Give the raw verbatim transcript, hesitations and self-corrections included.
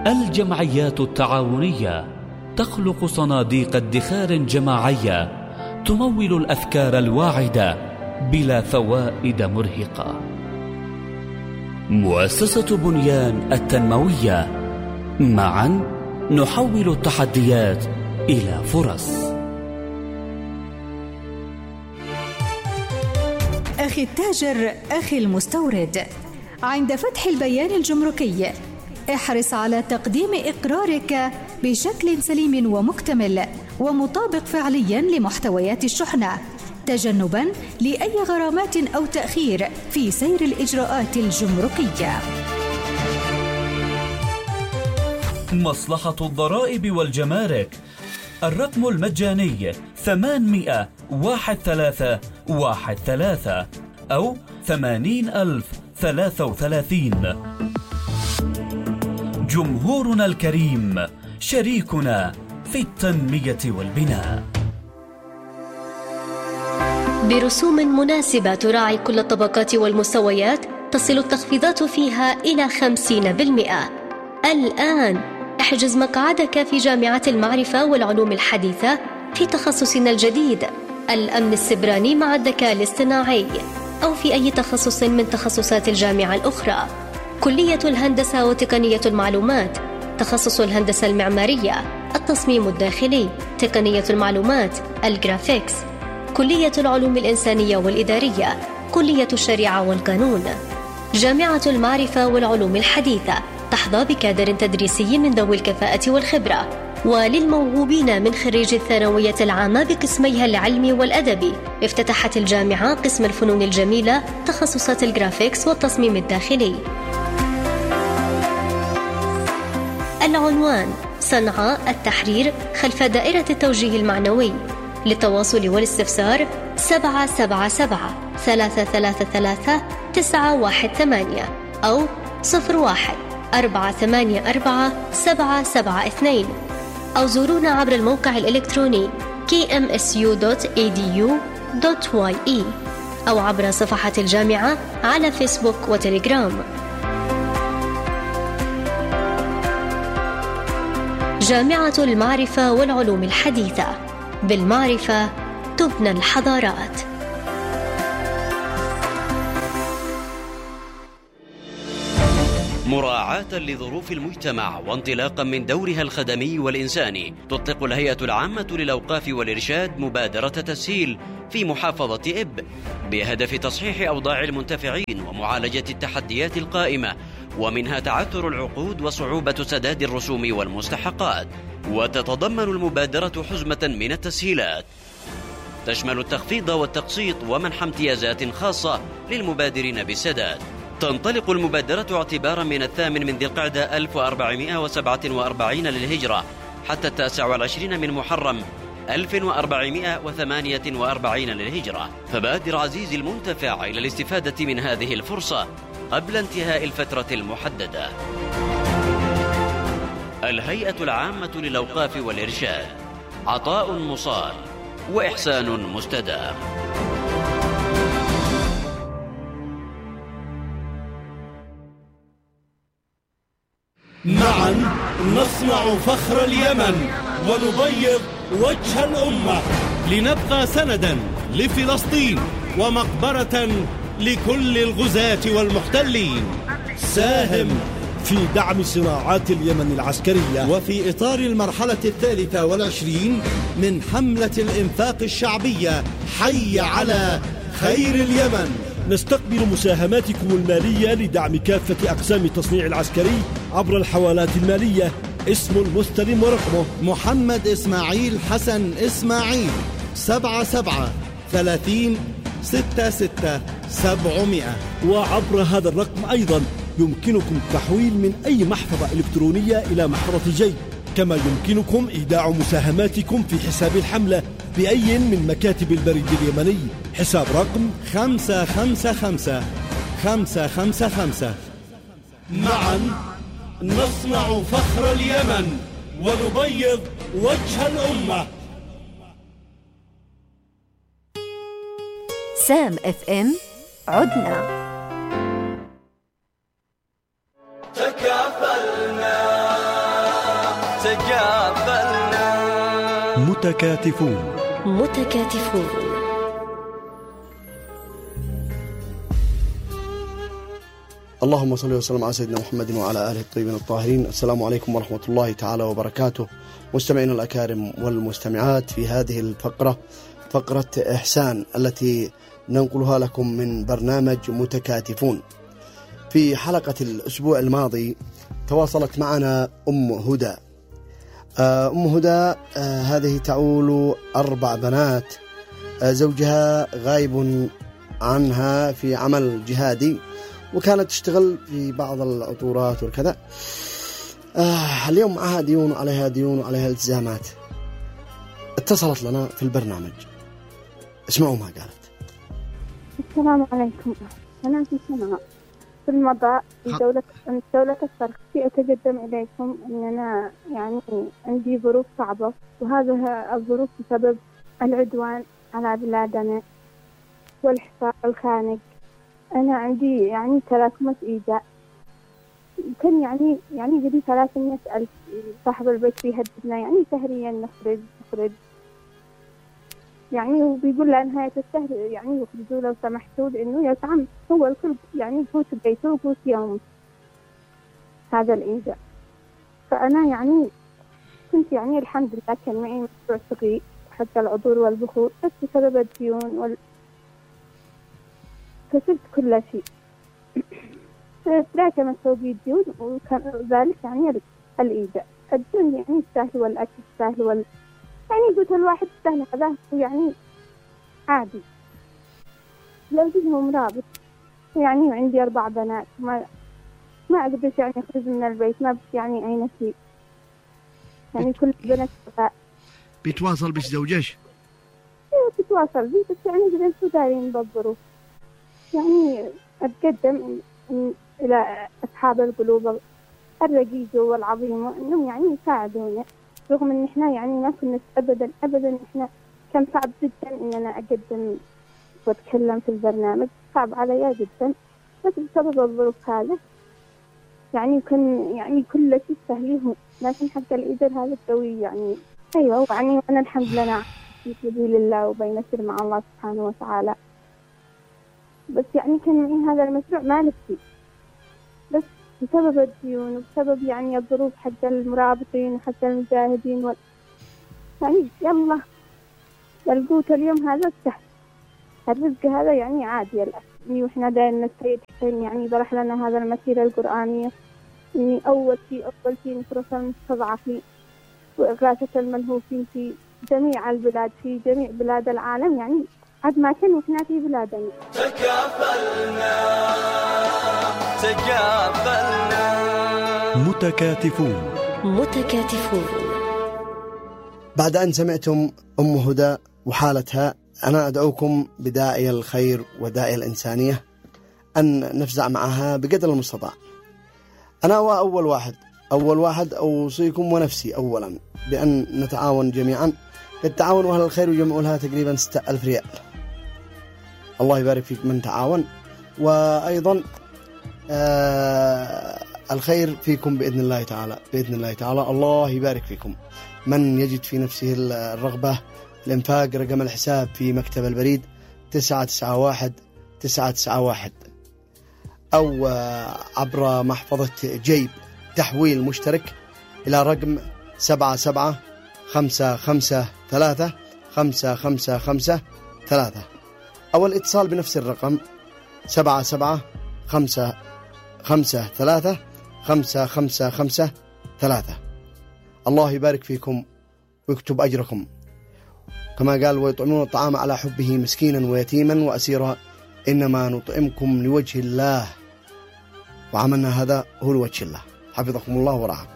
الجمعيات التعاونية تخلق صناديق ادخار جماعية تمول الأفكار الواعدة بلا فوائد مرهقة. مؤسسة بنيان التنموية، معا نحول التحديات إلى فرص. أخي التاجر، أخي المستورد، عند فتح البيان الجمركي احرص على تقديم إقرارك بشكل سليم ومكتمل ومطابق فعليا لمحتويات الشحنة، تجنبا لأي غرامات أو تأخير في سير الإجراءات الجمركية. مصلحة الضرائب والجمارك، الرقم المجاني ثمانمائة واحد ثلاثة واحد ثلاثة أو ثمانين ألف ثلاثة وثلاثين. جمهورنا الكريم شريكنا في التنمية والبناء. برسوم مناسبة تراعي كل الطبقات والمستويات، تصل التخفيضات فيها إلى خمسين بالمئة. الآن احجز مقعدك في جامعة المعرفة والعلوم الحديثة في تخصصنا الجديد الأمن السبراني مع الذكاء الاصطناعي، أو في أي تخصص من تخصصات الجامعة الأخرى. كلية الهندسة وتقنية المعلومات، تخصص الهندسة المعمارية، التصميم الداخلي، تقنية المعلومات، الجرافيكس. كلية العلوم الإنسانية والإدارية، كلية الشريعة والقانون. جامعة المعرفة والعلوم الحديثة تحظى بكادر تدريسي من ذوي الكفاءة والخبرة. وللموهوبين من خريج الثانوية العامة بقسميها العلمي والأدبي، افتتحت الجامعة قسم الفنون الجميلة، تخصصات الجرافيكس والتصميم الداخلي. العنوان: صنعاء التحرير خلف دائرة التوجيه المعنوي. للتواصل والاستفسار سبعة سبعة سبعة ثلاثة ثلاثة ثلاثة تسعة واحد ثمانية أو صفر واحد أربعة ثمانية أربعة سبعة سبعة اثنين، أو زورونا عبر الموقع الإلكتروني كي إم إس يو دوت إي دي يو دوت واي إي أو عبر صفحة الجامعة على فيسبوك وتليجرام. جامعة المعرفة والعلوم الحديثة، بالمعرفة تبنى الحضارات. مراعاة لظروف المجتمع وانطلاقا من دورها الخدمي والإنساني، تطلق الهيئة العامة للأوقاف والإرشاد مبادرة تسهيل في محافظة إب بهدف تصحيح أوضاع المنتفعين ومعالجة التحديات القائمة، ومنها تعثر العقود وصعوبة سداد الرسوم والمستحقات. وتتضمن المبادرة حزمة من التسهيلات تشمل التخفيض والتقسيط ومنح امتيازات خاصة للمبادرين بالسداد. تنطلق المبادرة اعتبارا من الثامن من ذي القعدة ألف وأربعمائة وسبعة وأربعين للهجرة حتى التاسع والعشرين من محرم ألف وأربعمائة وثمانية وأربعين للهجرة. فبادر عزيزي المنتفع إلى الاستفادة من هذه الفرصة قبل انتهاء الفترة المحددة. الهيئة العامة للأوقاف والإرشاد، عطاء مصال وإحسان مستدام. معا نصنع فخر اليمن ونبيض وجه الأمة، لنبقى سندا لفلسطين ومقبرة لكل الغزاة والمحتلين. ساهم في دعم صناعات اليمن العسكرية، وفي إطار المرحلة الثالثة والعشرين من حملة الإنفاق الشعبية حي على خير اليمن. نستقبل مساهماتكم المالية لدعم كافة أقسام التصنيع العسكري عبر الحوالات المالية. اسم المستلم ورقمه: محمد إسماعيل حسن إسماعيل، سبعة سبعة ثلاثين ستة ستة سبعمائة. وعبر هذا الرقم أيضا يمكنكم التحويل من أي محفظة إلكترونية إلى محفظة جيب، كما يمكنكم إيداع مساهماتكم في حساب الحملة بأي من مكاتب البريد اليمني. حساب رقم خمسة خمسة خمسة خمسة خمسة خمسة. معا نصنع فخر اليمن ونبيض وجه الأمة. سام اف ام، عدنا. تكافلنا تقابلنا. متكاتفون. متكاتفون. اللهم صل وسلم على سيدنا محمد وعلى آله الطيبين الطاهرين. السلام عليكم ورحمة الله تعالى وبركاته. مستمعينا الأكارم والمستمعات في هذه الفقرة، فقرة إحسان التي ننقلها لكم من برنامج متكاتفون. في حلقة الأسبوع الماضي تواصلت معنا أم هدى. أم هدى هذه تعول أربع بنات، زوجها غايب عنها في عمل جهادي، وكانت تشتغل في بعض العطورات وكذا. آه اليوم معها ديون وعليها ديون وعليها التزامات. اتصلت لنا في البرنامج، اسمعوا ما قالت. السلام عليكم، أنا في سنة في المضاء في دولة دولة الشرقية. أتقدم إليكم أن أنا يعني عندي ظروف صعبة، وهذا الظروف بسبب العدوان على بلادنا والحصار الخانق. أنا عندي يعني تراكمات إيذاء، كان يعني يعني قدي ثلاثمية ألف. صاحب البيت بيهددنا يعني شهريا نخرج نخرج يعني، وبيقول لها نهاية الشهر يعني يخرجوا لو سمحتوا، لأنه يا عم هو الكل يعني قوت بيته وقوت يوم هذا الإيذاء. فأنا يعني كنت يعني الحمد لله كان معي مشروع صغير حتى العطور والبخور، بس بسبب الديون وال كسبت كل شيء. تراكمت فوقي الديون، وكان ذلك يعني الإيذاء. الديون يعني السهل والأكل السهل وال يعني قلت الواحد السهل هذا يعني عادي. لو جيهم رابط يعني وعندي أربع بنات، ما ما أقدر يعني أخرج من البيت، ما بس يعني أي نشيء يعني كل بنت بيتواصل بش زوجش؟ إيه بيتواصل بي، بس يعني جلسوا دارين بالظروف. يعني أتقدم إلى أصحاب القلوب الرقيقة والعظيمة إنهم يعني يساعدونا، رغم إن إحنا يعني ما كنا أبدا أبدا. إحنا كان صعب جدا إن أنا أقدم وأتكلم في البرنامج، صعب عليا جدا، بس بسبب الظروف هذا يعني كان يعني كل شيء سهليه، لكن حتى الإيجار هذا قوي يعني. أيوة يعني أنا الحمد لله في سبيل الله وبين سر مع الله سبحانه وتعالى. بس يعني كان معي هذا المشروع ما نفسي، بس بسبب الديون وبسبب يعني الظروف حق المرابطين وحق المجاهدين وال... يعني يلا القوت اليوم هذا السهل، الرزق هذا يعني عادي الأسمي. وإحنا دائما السيد حسين يعني برح لنا هذا المسيرة القرآنية، إني أول شيء أول شيء نصرة المستضعفين وإغاثة الملهوفين في جميع البلاد، في جميع بلاد العالم، يعني عد ما كان وإحنا في بلادنا. تكافلنا تكافلنا. متكاتفون. متكاتفون. بعد أن سمعتم أم هدى وحالتها، أنا أدعوكم بداعي الخير وداعي الإنسانية أن نفزع معها بقدر المستطاع. أنا أول واحد أول واحد أوصيكم ونفسي أولا بأن نتعاون جميعا. التعاون وأهل الخير يجمعوا لها تقريبا ستة ألف ريال. الله يبارك فيك من تعاون، وأيضا آه الخير فيكم بإذن الله تعالى. بإذن الله تعالى الله يبارك فيكم. من يجد في نفسه الرغبة الإنفاق، رقم الحساب في مكتب البريد تسعة تسعة واحد تسعة تسعة واحد، أو عبر محفظة جيب تحويل مشترك إلى رقم سبعة سبعة خمسة خمسة ثلاثة خمسة خمسة خمسة ثلاثة، أو الاتصال بنفس الرقم سبعة سبعة خمسة خمسة ثلاثة خمسة خمسة خمسة ثلاثة. الله يبارك فيكم ويكتب أجركم. كما قال ويطعمون الطعام على حبه مسكينا ويتيما وأسيرا، إنما نطعمكم لوجه الله، وعملنا هذا هو لوجه الله. حفظكم الله ورعاكم.